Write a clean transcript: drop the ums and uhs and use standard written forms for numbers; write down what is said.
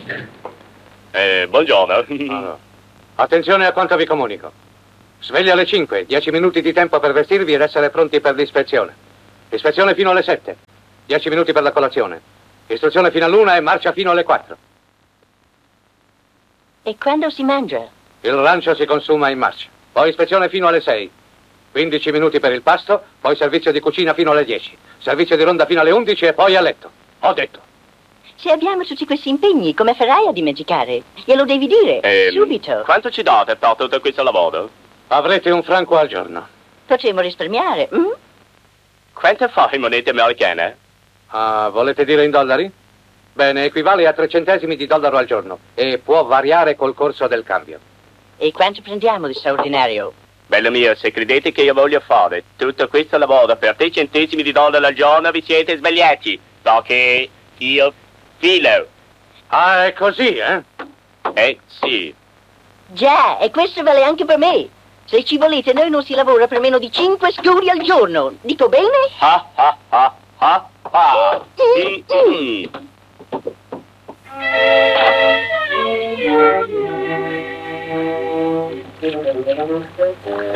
Buongiorno. Allora. Attenzione a quanto vi comunico. Sveglia alle 5, 10 minuti di tempo per vestirvi ed essere pronti per l'ispezione. Ispezione fino alle 7, 10 minuti per la colazione. Istruzione fino all'1 e marcia fino alle 4. E quando si mangia? Il rancio si consuma in marcia. Poi ispezione fino alle 6. 15 minuti per il pasto, poi servizio di cucina fino alle 10. Servizio di ronda fino alle 11 e poi a letto. Ho detto. Se abbiamo tutti questi impegni, come farai a dimenticare? Glielo devi dire, subito. Quanto ci date per tutto questo lavoro? Avrete un franco al giorno. Potremmo risparmiare, Quanto fa in monete americane? Ah, volete dire in dollari? Bene, equivale a 3 centesimi di dollaro al giorno e può variare col corso del cambio. E quanto prendiamo di straordinario? Bello mio, se credete che io voglio fare tutto questo lavoro per 3 centesimi di dollaro al giorno, vi siete sbagliati. Perché io filo. Ah, è così, eh? Sì. Già, e questo vale anche per me. Se ci volete, noi non si lavora per meno di 5 scuri al giorno. Dico bene? Ha ha ha ha ha.